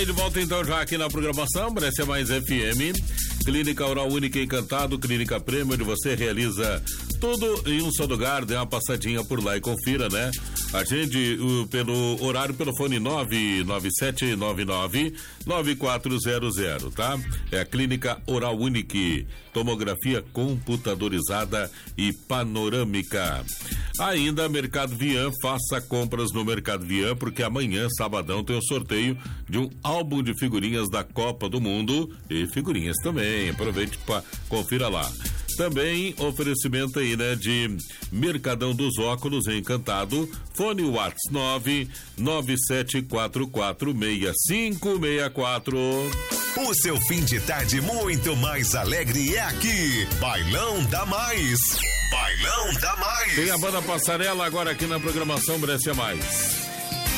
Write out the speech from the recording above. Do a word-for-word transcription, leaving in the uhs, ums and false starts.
bem, de volta então já aqui na programação, Brescia Mais F M. Clínica Oral Única Encantado, Clínica Prêmio, onde você realiza tudo em um só lugar. Dê uma passadinha por lá e confira, né? Agende uh, pelo horário pelo fone nove nove sete nove nove nove quatro zero zero, tá? É a Clínica Oral Única, tomografia computadorizada e panorâmica. Ainda Mercado Vian, faça compras no Mercado Vian, porque amanhã, sabadão, tem o sorteio de um álbum de figurinhas da Copa do Mundo e figurinhas também. Aproveite para confira lá. Também oferecimento aí, né, de Mercadão dos Óculos Encantado, fone WhatsApp nove nove sete quatro quatro seis cinco seis quatro. O seu fim de tarde muito mais alegre é aqui, Bailão da Mais. Bailão da Mais. Tem a banda Passarela agora aqui na programação Brescia Mais.